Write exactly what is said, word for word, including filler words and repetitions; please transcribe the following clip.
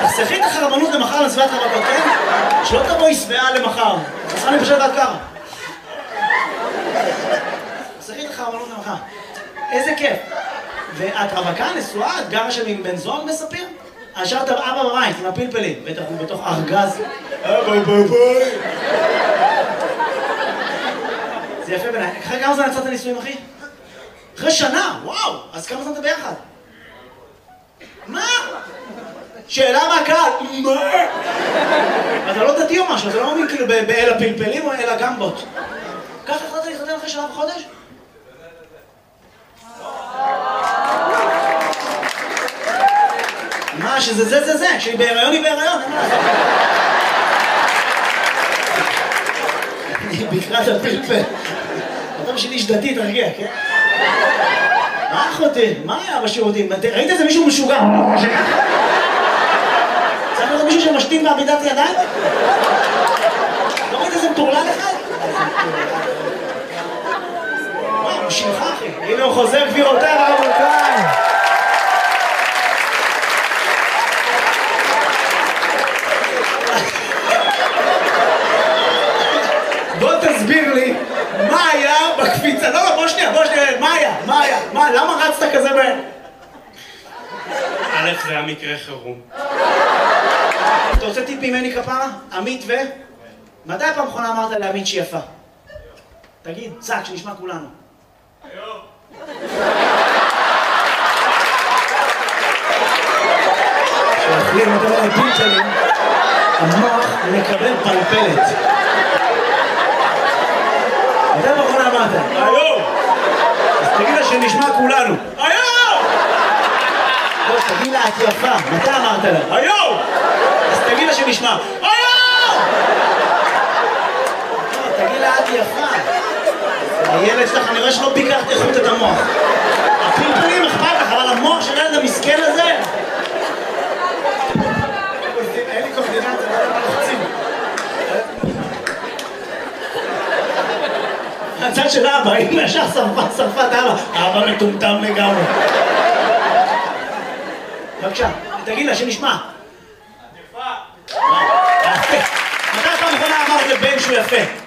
תחסכי את החרמנות למחר לסביבת רווקות, כן? שלא תבואי שבעה למחר. תחסכי לי פשוט עד ככה. תחסכי את החרמנות למחר. איזה כיף. ואת רווקה, נשואה, את גרה שם עם בן זוג בספיר? השארת אבא בבית עם הפלפלים, בטח הוא בתוך ארגז. אבא בבית. זה יפה בעיניי. אחרי כמה זמן יצאת נישואים, אחי? אחרי שנה, וואו, אז כמה זמן אתה ביחד? מה? שאלה מהקהל, מה? אתה לא דתי או משהו, אתה לא מאמין כאילו באל הפלפלים או אל הגמבות. ככה החלטת להתחתן אחרי שנה וחודש? מה, שזה זה זה זה, כשהיא בהיריון היא בהיריון, אין מה לעשות. אני בקרת הפלפל. אתה בשביל איש דתי, תרגיע, כן? מה אחותי? מה היה בשירותים? ראית איזה מישהו משוגע? צריך לראות מישהו שמשתין בעמידת ידיים? לא ראית איזה מטורלל אחד? וואי, הוא שלך אחי. הנה הוא חוזר גבירותיי ורבותיי. בוא תסביר לי מה היה בקפיצה. לא, לא, בוא שנייה, בוא שנייה. מה היה? מה היה? מה? למה רצת כזה בהם? א', זה היה מקרה חירום. אתה רוצה טיפ ממני כפרה? עמית ו... מתי הפעם האחרונה אמרת לעמית שהיא יפה? תגיד, צק, שנשמע כולנו. היום. כשאוכלים את הלפים שלי, המוח מקבל פלפלת. מתי הפעם האחרונה אמרת? היום! אז תגיד לה שנשמע כולנו. היום! לא, תגיד לה, את יפה. מתי אמרת לה? היום! אז תגיד לה שנשמע. היום! תגיד לה, את יפה. הילד שלך, אני רואה שלא ביקרת איכות את המוח. הפלפלים אכפת לך, אבל המוח של הילד המסכן הזה... אין לי קורדינציה, לא יודע מה לחצים. הצד של אבא, הנה ישר שרפת, שרפת אבא. אבא מטומטם לגמרי. בבקשה, תגיד לה שנשמע. את יפה. מתי פעם אחרונה אמרת לבן שהוא יפה?